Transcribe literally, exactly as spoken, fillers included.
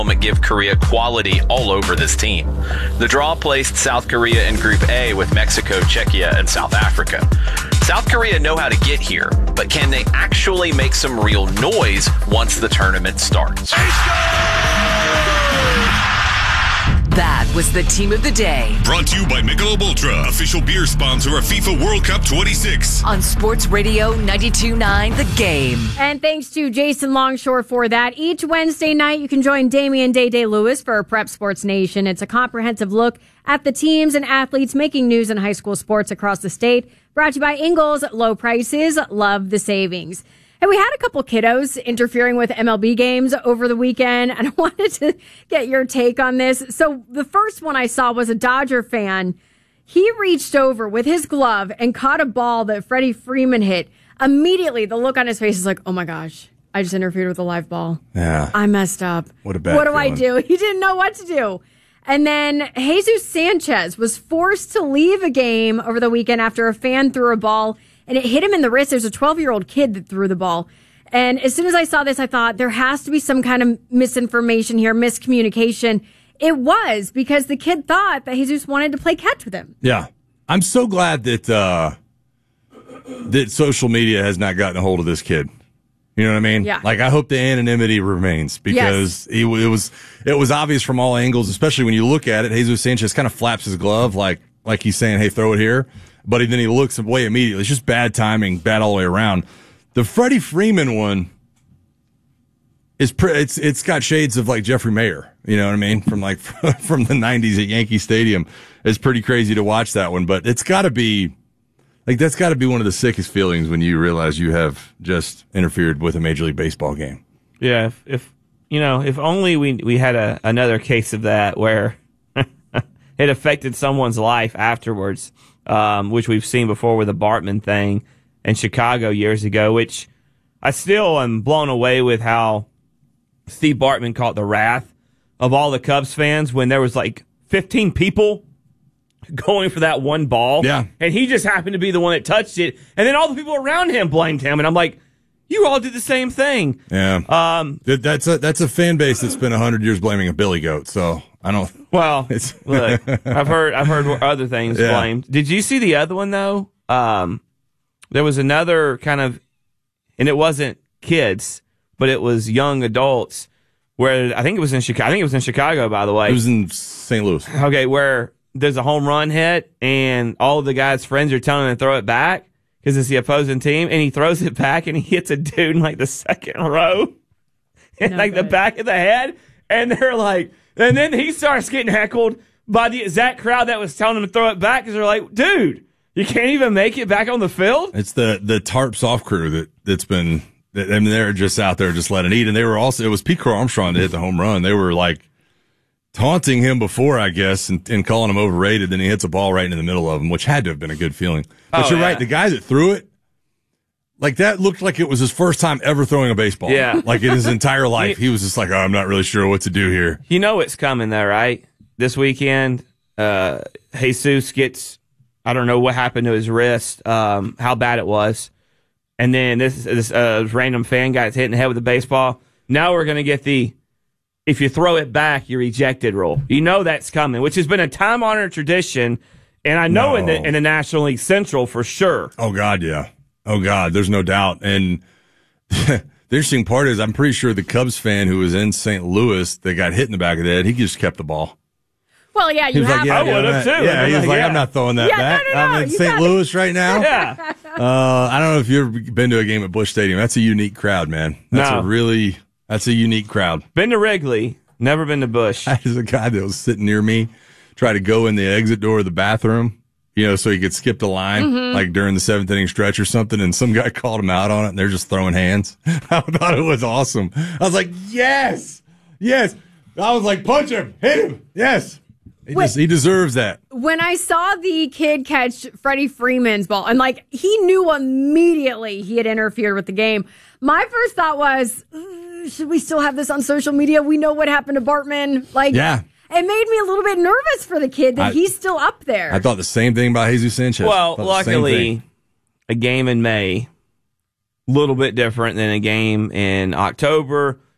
Give Korea quality all over this team. The draw placed South Korea in Group A with Mexico, Czechia, and South Africa. South Korea know how to get here, but can they actually make some real noise once the tournament starts? That was the team of the day. Brought to you by Michelob Ultra, official beer sponsor of FIFA World Cup twenty-six. On Sports Radio ninety-two point nine The Game. And thanks to Jason Longshore for that. Each Wednesday night, you can join Damian Day-Day Lewis for Prep Sports Nation. It's a comprehensive look at the teams and athletes making news in high school sports across the state. Brought to you by Ingles. Low prices, love the savings. And we had a couple kiddos interfering with M L B games over the weekend, and I wanted to get your take on this. So the first one I saw was a Dodger fan. He reached over with his glove and caught a ball that Freddie Freeman hit. Immediately, the look on his face is like, oh my gosh, I just interfered with a live ball. Yeah. I messed up. What a bad What do feeling. I do? He didn't know what to do. And then Jesus Sanchez was forced to leave a game over the weekend after a fan threw a ball and it hit him in the wrist. There's a twelve-year-old kid that threw the ball. And as soon as I saw this, I thought there has to be some kind of misinformation here, miscommunication. It was, because the kid thought that Jesus wanted to play catch with him. Yeah. I'm so glad that uh, that social media has not gotten a hold of this kid. You know what I mean? Yeah. Like, I hope the anonymity remains, because yes. it, it was it was obvious from all angles, especially when you look at it. Jesus Sanchez kind of flaps his glove like like he's saying, hey, throw it here. But then he looks away immediately. It's just bad timing, bad all the way around. The Freddie Freeman one is pre- it's it's got shades of like Jeffrey Mayer. You know what I mean? From like from the nineties at Yankee Stadium. It's pretty crazy to watch that one, but it's got to be like that's got to be one of the sickest feelings when you realize you have just interfered with a Major League Baseball game. Yeah, if, if you know, if only we we had a another case of that where it affected someone's life afterwards. Um, which we've seen before with the Bartman thing in Chicago years ago, which I still am blown away with how Steve Bartman caught the wrath of all the Cubs fans when there was like fifteen people going for that one ball. Yeah. And he just happened to be the one that touched it. And then all the people around him blamed him. And I'm like, you all did the same thing. Yeah. Um, that, that's a, that's a fan base that's been a hundred years blaming a billy goat. So I don't. Well, It's look, I've heard I've heard other things Yeah. blamed. Did you see the other one though? Um, there was another kind of, and it wasn't kids, but it was young adults. Where I think it was in Chicago. I think it was in Chicago, by the way. It was in Saint Louis. Okay, where there's a home run hit, and all of the guy's friends are telling him to throw it back because it's the opposing team, and he throws it back, and he hits a dude in like the second row, in No like the good. back of the head, and they're like, and then he starts getting heckled by the exact crowd that was telling him to throw it back because they're like, dude, you can't even make it back on the field. It's the the Tarp soft crew that that's been. I mean, they're just out there just letting eat, and they were also. It was Pete Crow Armstrong that hit the home run. They were like taunting him before, I guess, and, and calling him overrated. Then he hits a ball right into the middle of him, which had to have been a good feeling. But Oh, you're yeah. right. The guy that threw it, like that, looked like it was his first time ever throwing a baseball. Yeah. Like in his entire life, he was just like, oh, I'm not really sure what to do here. You know it's coming, though, right? This weekend, uh, Jesus gets, I don't know what happened to his wrist, um, how bad it was. And then this, this uh, random fan got hit in the head with a baseball. Now we're going to get the, if you throw it back, you're ejected rule. You know that's coming, which has been a time-honored tradition. And I know No. in the in the National League Central for sure. Oh, God, yeah. Oh, God, there's no doubt. And the interesting part is I'm pretty sure the Cubs fan who was in Saint Louis that got hit in the back of the head, he just kept the ball. Well, yeah, He you was have like, yeah, I yeah, would've, that- too. Yeah, I'm he was like, like, yeah. I'm not throwing that Yeah, no, back. no, no, I'm in you Saint got it. Louis right now. Yeah. Uh, I don't know if you've ever been to a game at Busch Stadium. That's a unique crowd, man. That's No. a really, that's a unique crowd. Been to Wrigley, never been to Busch. There's a guy that was sitting near me, try to go in the exit door of the bathroom, you know, so he could skip the line, Mm-hmm. like during the seventh inning stretch or something, and some guy called him out on it, and they're just throwing hands. I thought it was awesome. I was like, yes, yes. I was like, punch him, hit him, yes. He, Wait. just, he deserves that. When I saw the kid catch Freddie Freeman's ball, and like he knew immediately he had interfered with the game, my first thought was, "Uh, should we still have this on social media? We know what happened to Bartman. Like, Yeah. it made me a little bit nervous for the kid that I- he's still up there. I thought the same thing about Jesus Sanchez. Well, Thought the same luckily, thing. a game in May, a little bit different than a game in October.